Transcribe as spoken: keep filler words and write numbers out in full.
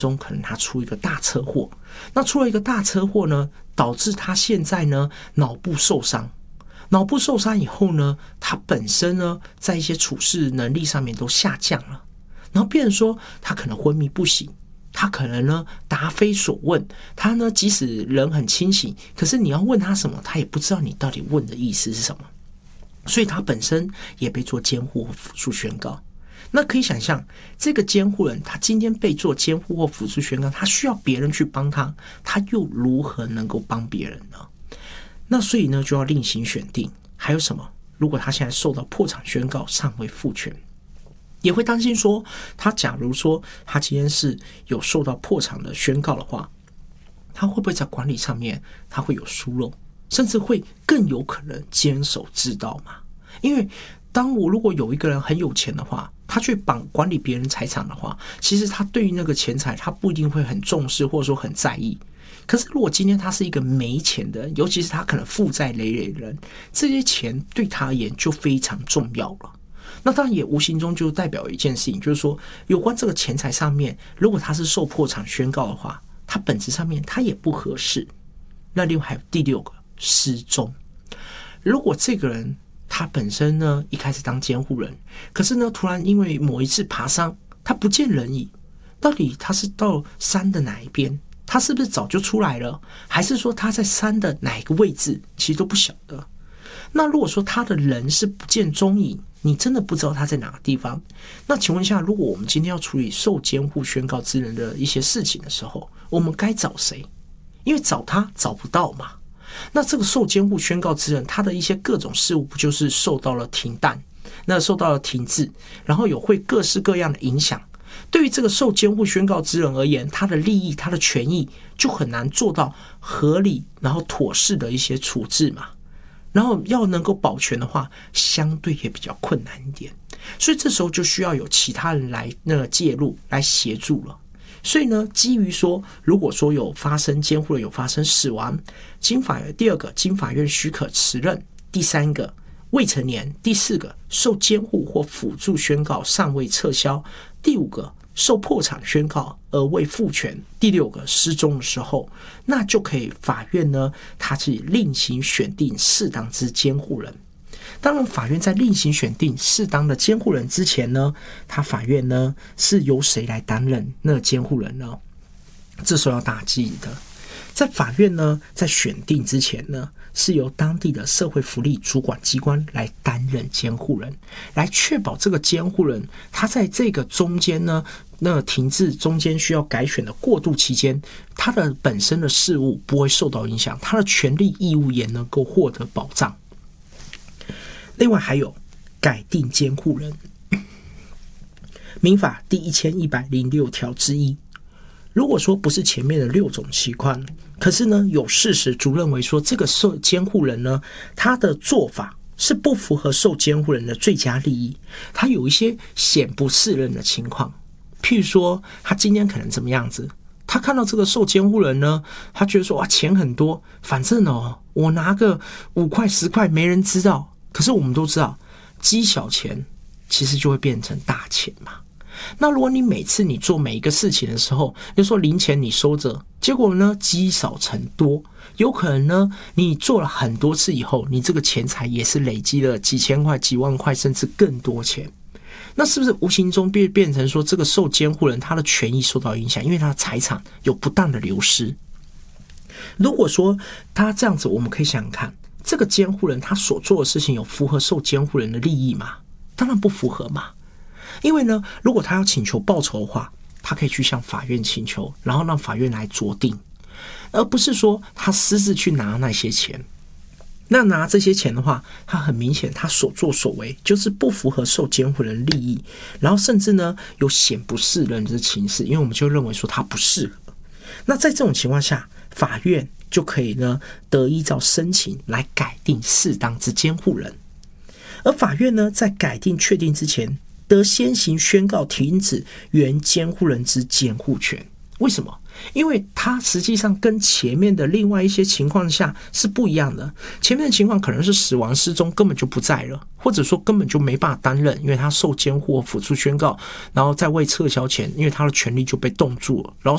中可能他出一个大车祸，那出了一个大车祸呢，导致他现在呢脑部受伤，脑部受伤以后呢，他本身呢在一些处事能力上面都下降了，然后变成说他可能昏迷不醒，他可能呢答非所问，他呢即使人很清醒，可是你要问他什么，他也不知道你到底问的意思是什么，所以他本身也被做监护或辅助宣告。那可以想象，这个监护人他今天被做监护或辅助宣告，他需要别人去帮他，他又如何能够帮别人呢？那所以呢，就要另行选定。还有什么？如果他现在受到破产宣告，尚未复权，也会担心说，他假如说他今天是有受到破产的宣告的话，他会不会在管理上面他会有疏漏，甚至会更有可能监守自盗嘛？因为当我如果有一个人很有钱的话，他去绑管理别人财产的话，其实他对于那个钱财他不一定会很重视或者说很在意。可是如果今天他是一个没钱的人，尤其是他可能负债累累的人，这些钱对他而言就非常重要了。那当然也无形中就代表一件事情，就是说有关这个钱财上面，如果他是受破产宣告的话，他本质上面他也不合适。那另外还有第六个，失踪。如果这个人他本身呢一开始当监护人，可是呢突然因为某一次爬山他不见人影，到底他是到山的哪一边，他是不是早就出来了，还是说他在山的哪一个位置，其实都不晓得。那如果说他的人是不见踪影，你真的不知道他在哪个地方，那请问一下，如果我们今天要处理受监护宣告之人的一些事情的时候，我们该找谁？因为找他找不到嘛。那这个受监护宣告之人，他的一些各种事务不就是受到了停档，那受到了停滞，然后有会各式各样的影响。对于这个受监护宣告之人而言，他的利益他的权益就很难做到合理然后妥适的一些处置嘛，然后要能够保全的话相对也比较困难一点，所以这时候就需要有其他人来那个介入来协助了。所以呢，基于说如果说有发生监护人有发生死亡，经法院第二个经法院许可辞任，第三个未成年，第四个受监护或辅助宣告尚未撤销，第五个受破产宣告而未复权，第六个失踪的时候，那就可以法院呢他是另行选定适当之监护人。当然法院在另行选定适当的监护人之前呢，他法院呢是由谁来担任那个监护人呢？这时候要大记的，在法院呢在选定之前呢，是由当地的社会福利主管机关来担任监护人，来确保这个监护人他在这个中间呢，那个停滞中间需要改选的过渡期间，他的本身的事务不会受到影响，他的权利义务也能够获得保障。另外还有改定监护人，民法第一千一百零六条之一，如果说不是前面的六种情况，可是呢有事实足认为说这个受监护人呢他的做法是不符合受监护人的最佳利益，他有一些显不适任的情况，譬如说他今天可能怎么样子，他看到这个受监护人呢，他觉得说哇钱很多，反正哦我拿个五块十块没人知道，可是我们都知道积小钱其实就会变成大钱嘛。那如果你每次你做每一个事情的时候，就说零钱你收着，结果呢积少成多，有可能呢你做了很多次以后，你这个钱财也是累积了几千块几万块甚至更多钱，那是不是无形中变变成说这个受监护人他的权益受到影响，因为他的财产有不当的流失。如果说他这样子，我们可以想想看，这个监护人他所做的事情有符合受监护人的利益吗？当然不符合嘛。因为呢，如果他要请求报酬的话，他可以去向法院请求，然后让法院来酌定，而不是说他私自去拿那些钱。那拿这些钱的话，他很明显他所作所为就是不符合受监护人利益，然后甚至呢有显不适任之情势，因为我们就认为说他不适合。那在这种情况下，法院就可以呢得依照申请来改定适当之监护人。而法院呢在改定确定之前，得先行宣告停止原监护人之监护权。为什么？因为它实际上跟前面的另外一些情况下是不一样的。前面的情况可能是死亡失踪根本就不在了，或者说根本就没办法担任，因为他受监护或辅助宣告，然后在未撤销前，因为他的权利就被冻住了，然后